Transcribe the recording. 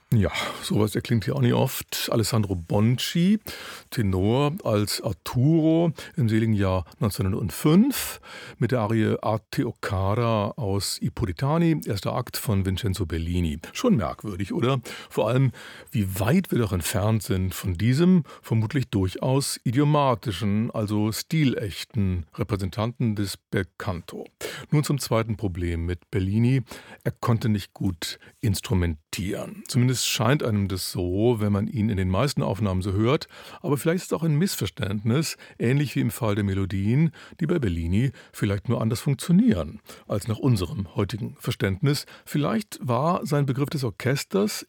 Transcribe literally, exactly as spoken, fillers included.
Ja, sowas erklingt hier auch nicht oft. Alessandro Bonci, Tenor als Arturo im seligen Jahr neunzehnhundertfünf mit der Arie Arte o Cara aus I Puritani, erster Akt von Vincenzo Bellini. Schon merkwürdig, oder? Vor allem, wie weit wir doch entfernt sind von diesem vermutlich durchaus idiomatischen, also stilechten Repräsentanten des Belcanto. Nun zum zweiten Problem mit Bellini. Er konnte nicht gut instrumentieren. Zumindest scheint einem das so, wenn man ihn in den meisten Aufnahmen so hört. Aber vielleicht ist es auch ein Missverständnis, ähnlich wie im Fall der Melodien, die bei Bellini vielleicht nur anders funktionieren als nach unserem heutigen Verständnis. Vielleicht war sein Begriff des Orchesters